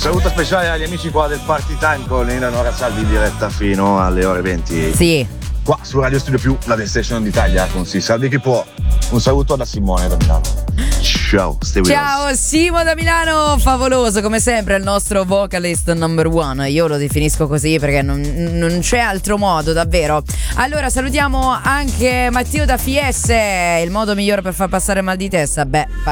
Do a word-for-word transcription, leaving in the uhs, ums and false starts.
saluto speciale agli amici qua del Party Time con Nina Nora Salvi in diretta fino alle ore venti. Sì. Qua su Radio Studio Più, la destination d'Italia con Si Salvi chi può. Un saluto da Simone da Milano. Ciao, stay with Ciao us. Simo da Milano, favoloso come sempre il nostro vocalist number one. Io lo definisco così perché non, non c'è altro modo, davvero. Allora salutiamo anche Matteo da Fiesse. Il modo migliore per far passare mal di testa, beh,